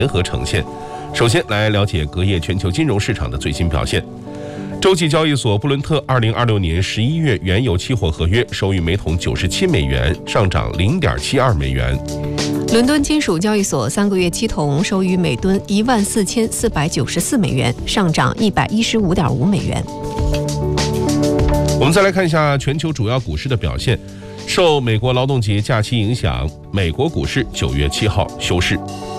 联合呈现。首先来了解隔夜全球金融市场的最新表现。洲际交易所布伦特2026年11月原油期货合约收于每桶97美元，上涨0.72美元。 伦敦金属交易所3个月期铜收于每吨14494美元，上涨115.5美元。 我们再来看一下全球主要股市的表现。受美国劳动节假期影响，美国股市9月7号休市。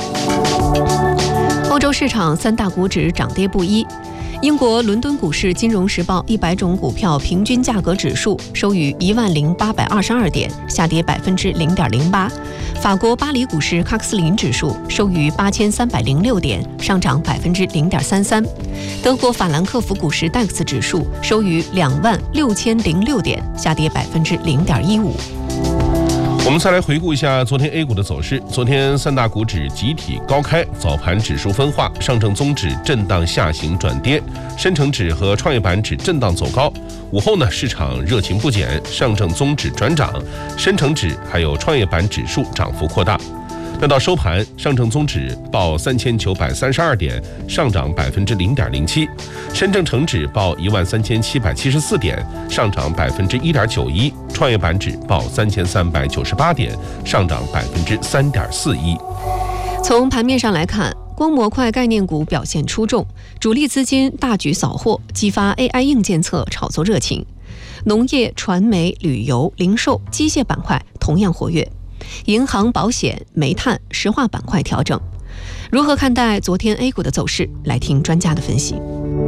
欧洲市场3大股指涨跌不一。英国伦敦股市金融时报100种股票平均价格指数收于10822点，下跌0.08%。法国巴黎股市喀克斯林指数收于8306点，上涨0.33%。德国法兰克福股市戴克斯指数收于26006点，下跌0.15%。 我们再来回顾一下昨天 A 股的走势。昨天3大股指集体高开，早盘指数分化，上证综指震荡下行转跌，深成指和创业板指震荡走高。午后呢，市场热情不减，上证综指转涨，深成指还有创业板指数涨幅扩大。那到收盘，上证综指报3932点，上涨0.07%；深证成指报13774点，上涨1.91%；创业板指报3398点，上涨3.41%。 从盘面上来看，光模块概念股表现出众，主力资金大举扫货，激发 AI 硬件侧炒作热情。农业、传媒、旅游、零售、机械板块同样活跃。银行、保险、煤炭、石化板块调整。如何看待昨天 A 股的走势？来听专家的分析。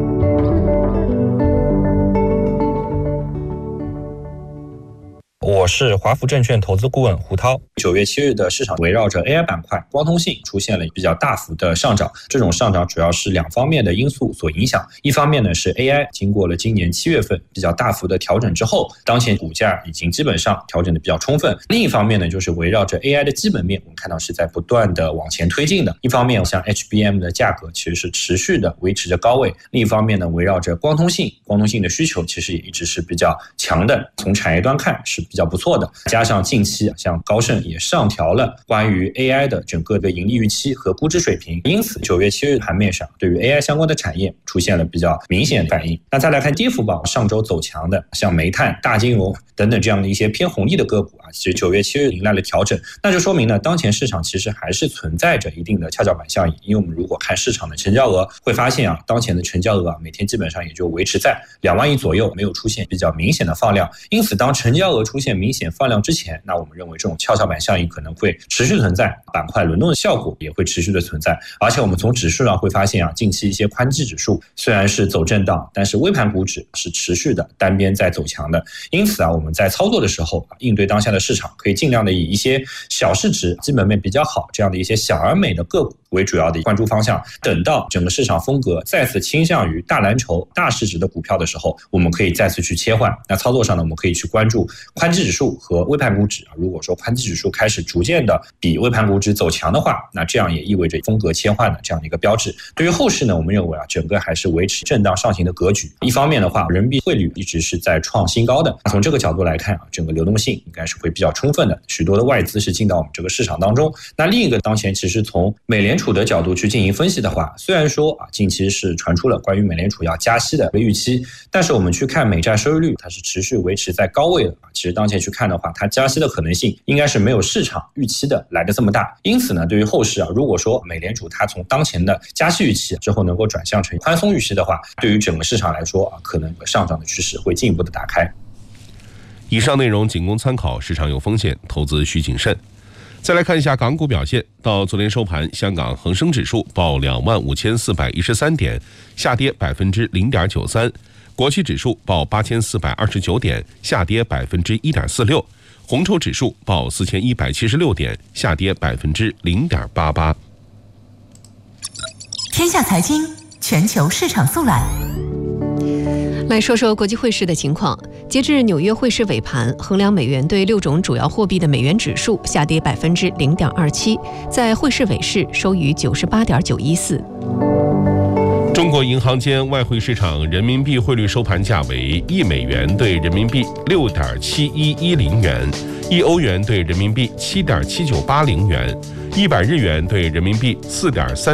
我是华福证券投资顾问胡涛。9月7日的市场围绕着 AI 板块、光通信出现了比较大幅的上涨，这种上涨主要是2方面的因素所影响。一方面呢是 AI 经过了今年7月份比较大幅的调整之后，当前股价已经基本上调整的比较充分。另一方面呢就是围绕着 AI 的基本面，我们看到是在不断的往前推进的。一方面像 HBM 的价格其实是持续的维持着高位，另一方面呢围绕着光通信的需求其实也一直是比较强的，从产业端看是比较不错的。加上近期像高盛也上调了关于 AI 的整个的盈利预期和估值水平，因此9月7日盘面上对于 AI 相关的产业出现了比较明显反应。那再来看跌幅榜，上周走强的像煤炭、大金融等等这样的一些偏红利的个股其实9月7日迎来了调整，那就说明呢当前市场其实还是存在着一定的跷跷板效应。因为我们如果看市场的成交额会发现当前的成交额每天基本上也就维持在2万亿左右，没有出现比较明显的放量。因此当成交额出现明显放量之前，那我们认为这种跷跷板效应可能会持续存在，板块轮动的效果也会持续的存在。而且我们从指数上会发现近期一些宽基指数虽然是走震荡，但是微盘股指是持续的单边在走强的。因此我们在操作的时候应对当下的市场，可以尽量的以一些小市值、基本面比较好这样的一些小而美的个股为主要的关注方向。等到整个市场风格再次倾向于大蓝筹、大市值的股票的时候，我们可以再次去切换。那操作上呢，我们可以去关注宽基指数和微盘股指。如果说宽基指数开始逐渐的比微盘股指走强的话，那这样也意味着风格切换的这样的一个标志。对于后市呢，我们认为整个还是维持震荡上行的格局。一方面的话，人民币汇率一直是在创新高的，从这个角度来看整个流动性应该是会比较充分的，许多的外资是进到我们这个市场当中。那另一个当前其实从美联储的角度去进行分析的话，虽然说近期是传出了关于美联储要加息的预期，但是我们去看美债收益率它是持续维持在高位的。其实当前去看的话，它加息的可能性应该是没有市场预期的来的这么大。因此呢，对于后市如果说美联储它从当前的加息预期之后能够转向成宽松预期的话，对于整个市场来说可能上涨的趋势会进一步的打开。 以上内容仅供参考，市场有风险，投资需谨慎。再来看一下港股表现，到昨天收盘，香港恒生指数报25413点，下跌0.93%；国企指数报8429点，下跌1.46%；红筹指数报4176点，下跌0.88%。 天下财经全球市场速览。 来说说国际汇市的情况。截至纽约汇市尾盘，衡量美元对6种主要货币的美元指数下跌0.27%，在汇市尾市收于98.914。 中国银行间外汇市场人民币汇率收盘价为1美元对人民币6.7110元，1欧元对人民币7.7980元， ，100日元兑人民币4.3